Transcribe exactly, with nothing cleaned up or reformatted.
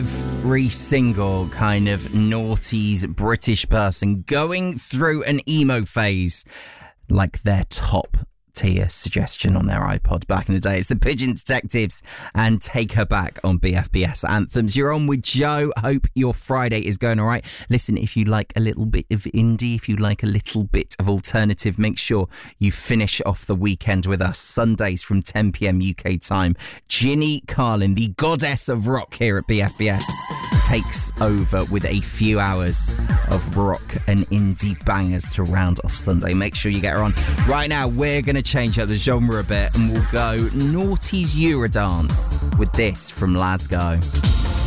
Every single kind of noughties British person going through an emo phase, like their top tier suggestion on their iPod back in the day. It's the Pigeon Detectives and Take Her Back on B F B S Anthems. You're on with Joe. Hope your Friday is going all right. Listen, if you like a little bit of indie, if you like a little bit of alternative, make sure you finish off the weekend with us. Sundays from ten p.m. U K time. Ginny Carlin, the goddess of rock here at B F B S, takes over with a few hours of rock and indie bangers to round off Sunday. Make sure you get her on. Right now, we're going to change up the genre a bit and we'll go noughties Eurodance with this from Lasgo.